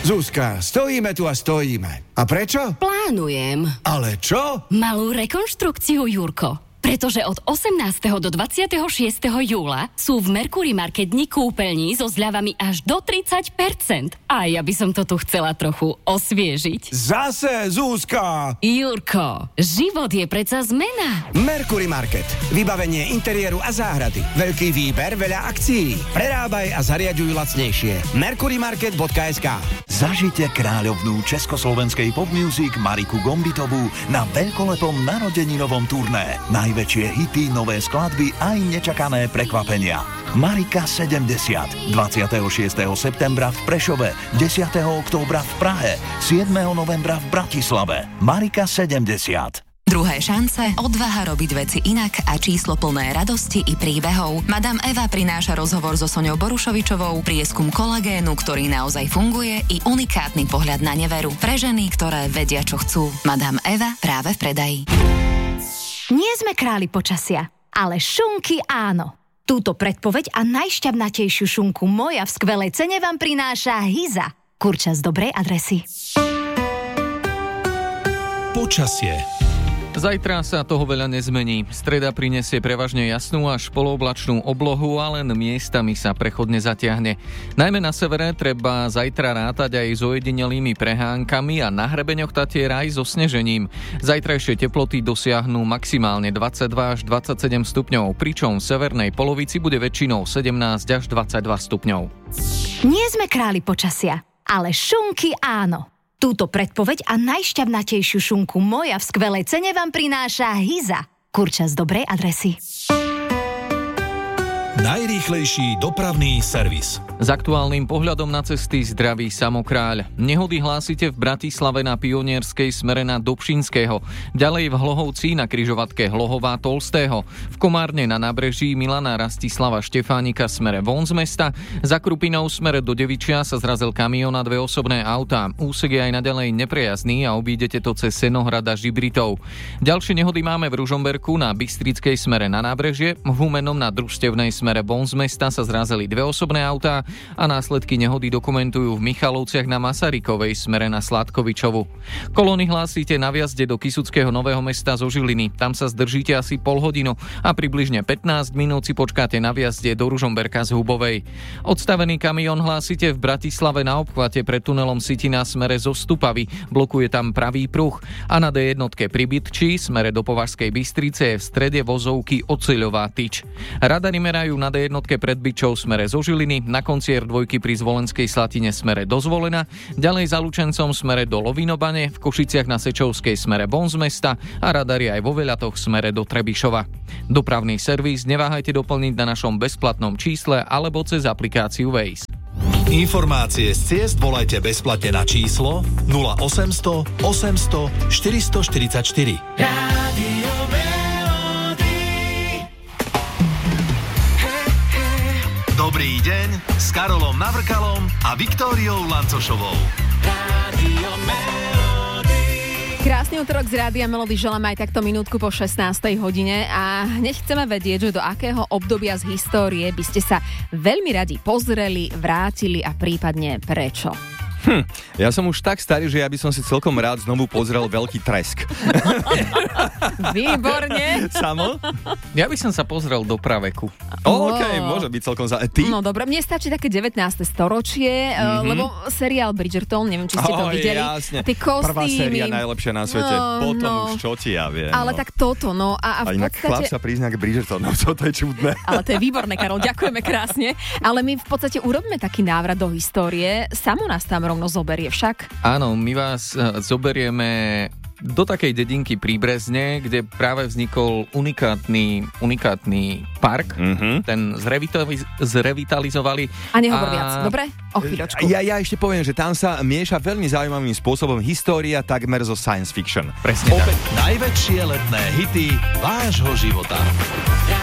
Zuzka, stojíme tu a stojíme. A prečo? Plánujem. Ale čo? Malú rekonštrukciu, Jurko. Pretože od 18. do 26. júla sú v Mercury Market dni kúpeľní so zľavami až do 30%. A ja by som to tu chcela trochu osviežiť. Zase, Zuzka! Jurko, život je predsa zmena. Mercury Market. Vybavenie interiéru a záhrady. Veľký výber, veľa akcií. Prerábaj a zariaďuj lacnejšie. mercurymarket.sk. Zažite kráľovnú československej pop music Mariku Gombitovú na veľkolepom narodeninovom turné. Najväčšie hity, nové skladby aj nečakané prekvapenia. Marika 70. 26. septembra v Prešove, 10. októbra v Prahe, 7. novembra v Bratislave. Marika 70. Druhé šance, odvaha robiť veci inak a číslo plné radosti i príbehov. Madame Eva prináša rozhovor so Soňou Borušovičovou, prieskum kolagénu, ktorý naozaj funguje, i unikátny pohľad na neveru. Pre ženy, ktoré vedia, čo chcú. Madame Eva práve v predaji. Nie sme králi počasia, ale šunky áno. Túto predpoveď a najšťavnatejšiu šunku moja v skvelej cene vám prináša Hyza. Kurča z dobrej adresy. Počasie. Zajtra sa toho veľa nezmení. Streda prinesie prevažne jasnú až polooblačnú oblohu a len miestami sa prechodne zatiahne. Najmä na severe treba zajtra rátať aj s ojedinelými prehánkami a na hrebeňoch Tatier aj so snežením. Zajtrajšie teploty dosiahnu maximálne 22 až 27 stupňov, pričom v severnej polovici bude väčšinou 17 až 22 stupňov. Nie sme králi počasia, ale šunky áno. Túto predpoveď a najšťavnatejšiu šunku moja v skvelej cene vám prináša Hyza. Kurča z dobrej adresy. Najrýchlejší dopravný servis. S aktuálnym pohľadom na cesty zdraví Samokráľ. Nehody hlásite v Bratislave na Pionierskej smere na Dobšinského. Ďalej v Hlohovci na križovatke Hlohová Tolstého. V Komárne na nábreží Milana Rastislava Štefánika smere von z mesta. Za Krupinou smere do Devičia sa zrazil kamión a dve osobné autá. Úsek je aj naďalej neprejazdný a obídete to cez Senohrada Žibritov. Ďalšie nehody máme v Ružomberku na Bystrickej smere na nábrežie. V Humennom na Družstevnej smere von z mesta sa zrazili dve osobné autá a následky nehody dokumentujú v Michalovciach na Masarykovej smere na Sládkovičovu. Kolóny hlásite na vjazde do Kysuckého Nového Mesta zo Žiliny. Tam sa zdržíte asi pol hodinu a približne 15 minút si počkáte na vjazde do Ružomberka z Hubovej. Odstavený kamión hlásite v Bratislave na obchvate pred tunelom Sitina smere zo Stupavy. Blokuje tam pravý pruh a na D1 pri Bytči smere do Považskej Bystrice je v strede vozovky Oceľová tyč. Radary merajú na D1 pred Byčou smere zo Žiliny, na konci R2 pri Zvolenskej Slatine smere do Zvolena, ďalej za Lučencom smere do Lovinobane, v Košiciach na Sečovskej smere von z mesta a radary aj vo Veľatoch smere do Trebišova. Dopravný servis neváhajte doplniť na našom bezplatnom čísle alebo cez aplikáciu Waze. Informácie z ciest volajte bezplatne na číslo 0800 800 444. Rádio Dobrý deň s Karolom Navrkalom a Viktóriou Lancošovou. Rádio Melody. Krásny útorok z Rádia Melody želáme aj takto minútku po 16. hodine a hneď chceme vedieť, že do akého obdobia z histórie by ste sa veľmi radi pozreli, vrátili a prípadne prečo. Ja som už tak starý, že ja by som si celkom rád znovu pozrel Veľký tresk. Výborne. Samo? Ja by som sa pozrel do praveku. OK, môže byť celkom Ty? No dobre, mne stačí také 19. storočie, lebo seriál Bridgerton, neviem, či ste to videli. Jasne. Tie kostýmy. Prvá séria najlepšia na svete. Potom už čo ti ja viem. Ale tak toto, no. A v inak podstate... chlap sa príznak Bridgerton, no to je čudné. Ale to je výborné, Karol, ďakujeme krásne. Ale my v podstate urobíme taký návrat do histórie. Samo nás tam rovno zoberie však. Áno, my vás zoberieme do takej dedinky pri Brezne, kde práve vznikol unikátny park. Ten zrevitalizovali. A nehovor viac, dobre? O chvíľočku. Ja ešte poviem, že tam sa mieša veľmi zaujímavým spôsobom história takmer zo science fiction. Presne tak. Najväčšie letné hity vášho života.